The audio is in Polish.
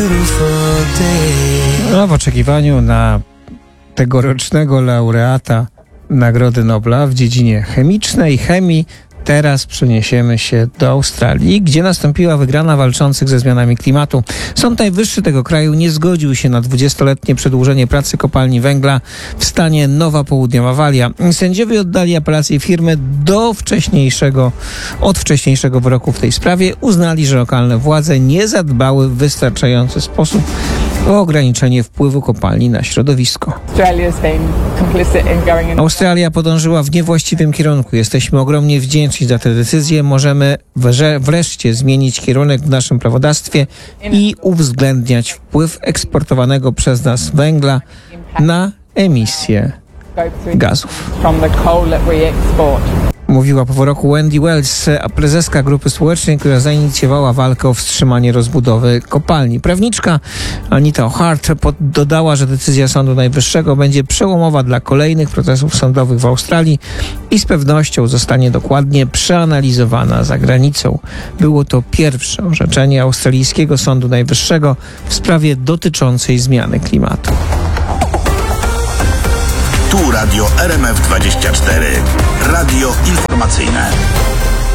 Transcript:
No, w oczekiwaniu na tegorocznego laureata Nagrody Nobla w dziedzinie chemii, teraz przeniesiemy się do Australii, gdzie nastąpiła wygrana walczących ze zmianami klimatu. Sąd Najwyższy tego kraju nie zgodził się na 20-letnie przedłużenie pracy kopalni węgla w stanie Nowa Południowa Walia. Sędziowie oddali apelację firmy od wcześniejszego wyroku w tej sprawie. Uznali, że lokalne władze nie zadbały w wystarczający sposób o ograniczenie wpływu kopalni na środowisko. Australia podążyła w niewłaściwym kierunku. Jesteśmy ogromnie wdzięczni za tę decyzję. Możemy wreszcie zmienić kierunek w naszym prawodawstwie i uwzględniać wpływ eksportowanego przez nas węgla na emisję gazów. Mówiła po wyroku Wendy Wells, prezeska grupy społecznej, która zainicjowała walkę o wstrzymanie rozbudowy kopalni. Prawniczka Anita O'Hart dodała, że decyzja Sądu Najwyższego będzie przełomowa dla kolejnych procesów sądowych w Australii i z pewnością zostanie dokładnie przeanalizowana za granicą. Było to pierwsze orzeczenie australijskiego Sądu Najwyższego w sprawie dotyczącej zmiany klimatu. Tu Radio RMF24. Radio informacyjne.